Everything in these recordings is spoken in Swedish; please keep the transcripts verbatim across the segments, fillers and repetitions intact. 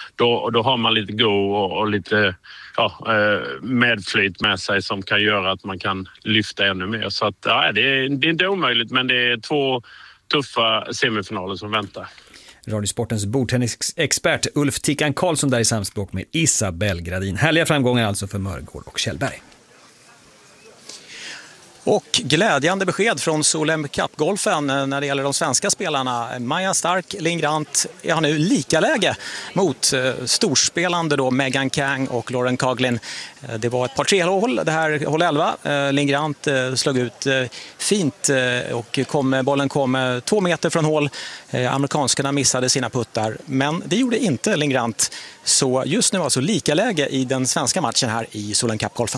då, då har man lite go och, och lite ja, medflyt med sig som kan göra att man kan lyfta ännu mer. Så att, ja, det, är, det är inte omöjligt, men det är två tuffa semifinaler som väntar. Radiosportens bordtennisexpert Ulf Tickan Karlsson där i samspråk med Isabelle Gradin. Härliga framgångar alltså för Mörgård och Kjellberg. Och glädjande besked från Solheim Cup-golfen när det gäller de svenska spelarna. Maja Stark, Lingrant har nu lika läge mot eh, storspelande då Megan Kang och Lauren Coughlin. Eh, det var ett par tre hål, det här hål elva. Eh, Lingrant eh, slog ut eh, fint eh, och kom, bollen kom eh, två meter från hål. Eh, amerikanskarna missade sina puttar, men det gjorde inte Lingrant. Så just nu alltså lika läge i den svenska matchen här i Solheim Cup-golfen.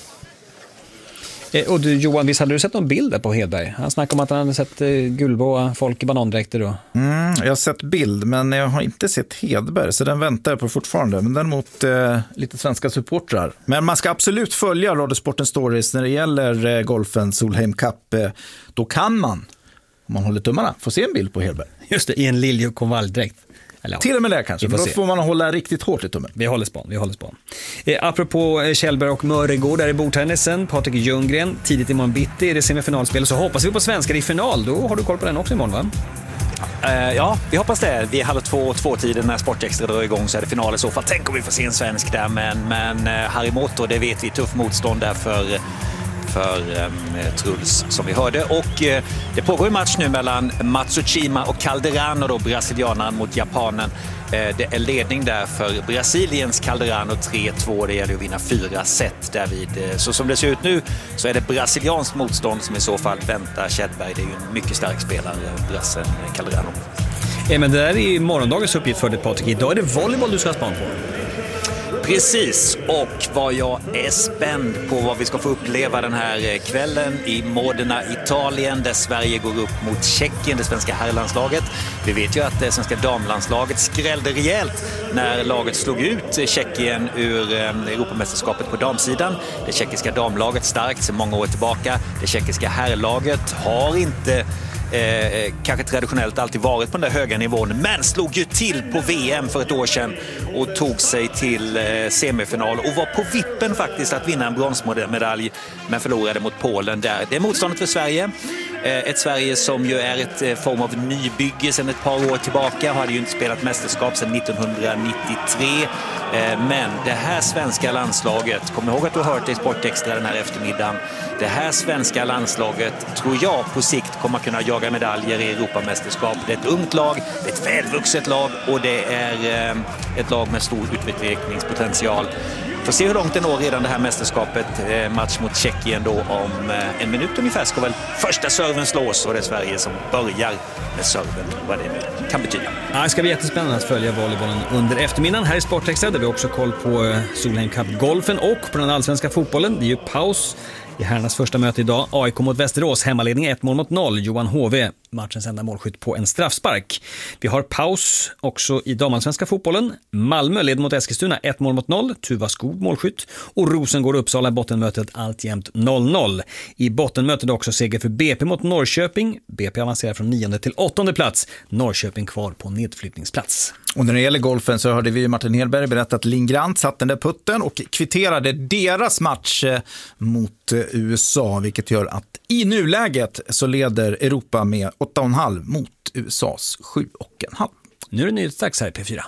Och du, Johan, visst hade du sett någon bild där på Hedberg? Han snackade om att han hade sett eh, gulblåa folk i banandräkter då. Mm, jag har sett bild, men jag har inte sett Hedberg, så den väntar jag på fortfarande. Men däremot eh, lite svenska supportrar. Men man ska absolut följa Radiosportens stories när det gäller eh, golfen Solheim Cup. Eh, då kan man, om man håller tummarna, få se en bild på Hedberg. Just det, i en lilje- och konvaljdräkt. Eller, ja. Till och med det kanske, men då se. Får man hålla riktigt hårt i tummen. Vi håller span, vi håller span. Eh, apropå eh, Kjellberg och Mörgård där i bordtennisen, Patrik Ljunggren, tidigt imorgon bitti i det semifinalspel, så hoppas vi på svenskar i final. Då har du koll på den också imorgon, va? Uh, ja, vi hoppas det. Vi är halv två och två tiden när Sportextra drar igång, så är det final i så fall. Tänk om vi får se en svensk där, men, men uh, Harry Motor, det vet vi, tuff motstånd där för... för um, Truls som vi hörde. Och uh, det pågår en match nu mellan Matsushima och Calderano, då brasilianaren mot japanen. Uh, det är ledning där för Brasiliens Calderano tre två. Det gäller att vinna fyra set därvid. Uh, så som det ser ut nu så är det brasilianskt motstånd som i så fall väntar Kjellberg. Det är ju en mycket stark spelare, brassen Calderano. Ja, men det där är morgondagens uppgift för dig, Patrik. Idag är det volleyboll du ska ha span på. Precis, och vad jag är spänd på vad vi ska få uppleva den här kvällen i Modena, Italien, där Sverige går upp mot Tjeckien, det svenska herrlandslaget. Vi vet ju att det svenska damlandslaget skrällde rejält när laget slog ut Tjeckien ur Europamästerskapet på damsidan. Det tjeckiska damlaget starkt sedan många år tillbaka. Det tjeckiska herrlaget har inte Eh, kanske traditionellt alltid varit på den där höga nivån, men slog ju till på V M för ett år sedan och tog sig till eh, semifinal och var på vippen faktiskt att vinna en bronsmedalj, men förlorade mot Polen där. Det är motståndet för Sverige. Eh, ett Sverige som ju är ett eh, form av nybygge sedan ett par år tillbaka, hade ju inte spelat mästerskap sedan nittonhundranittiotre. Eh, men det här svenska landslaget, kom ihåg att du har hört det i Sportextra den här eftermiddagen, det här svenska landslaget tror jag på sikt kommer kunna jaga medaljer i Europamästerskap. Det är ett ungt lag, det är ett välvuxet lag och det är eh, ett lag med stor utvecklingspotential. Får se hur långt det når redan det här mästerskapet. Eh, match mot Tjeckien då om eh, en minut ungefär ska väl första serven slås, och det är Sverige som börjar med serven, vad det nu kan betyda. Ja, det ska bli jättespännande att följa volleybollen under eftermiddagen här i Sportextra, där vi också koll på Solheim Cup-golfen och på den allsvenska fotbollen. Det är ju paus i herrarnas första möte idag. A I K mot Västerås, hemmaledning ett mål mot noll. Johan H V, matchens enda målskytt på en straffspark. Vi har paus också i damallsvenska fotbollen. Malmö leder mot Eskilstuna ett mål mot noll. Tuva Skog målskytt. Och Rosengård Uppsala i bottenmötet alltjämt noll noll. I bottenmötet också seger för B P mot Norrköping. B P avancerar från nionde till åttonde plats. Norrköping kvar på nedflyttningsplats. Och när det gäller golfen så hörde vi Martin Hedberg berätta att Lingrant satt den där putten och kvitterade deras match mot U S A, vilket gör att i nuläget så leder Europa med åtta komma fem mot U S A:s sju komma fem. Nu är det nyhetsdags här i P fyra.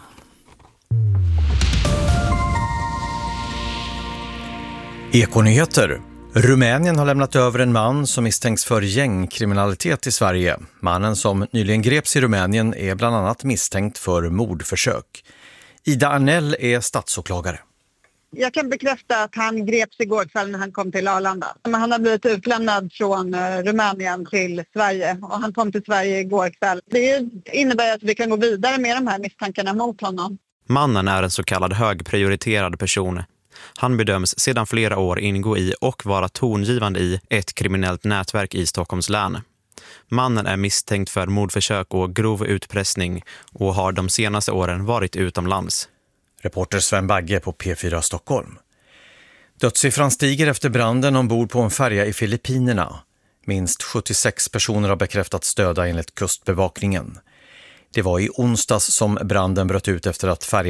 Ekonyheter. Rumänien har lämnat över en man som misstänks för gängkriminalitet i Sverige. Mannen som nyligen greps i Rumänien är bland annat misstänkt för mordförsök. Ida Arnell är statsåklagare. Jag kan bekräfta att han greps igår kväll när han kom till Arlanda. Han har blivit utlämnad från Rumänien till Sverige och han kom till Sverige igår kväll. Det innebär att vi kan gå vidare med de här misstankarna mot honom. Mannen är en så kallad högprioriterad person. Han bedöms sedan flera år ingå i och vara tongivande i ett kriminellt nätverk i Stockholms län. Mannen är misstänkt för mordförsök och grov utpressning och har de senaste åren varit utomlands. Reporter Sven Bagge på P fyra Stockholm. Dödssiffran stiger efter branden ombord på en färja i Filippinerna. Minst sjuttiosex personer har bekräftats döda enligt kustbevakningen. Det var i onsdags som branden bröt ut efter att färjan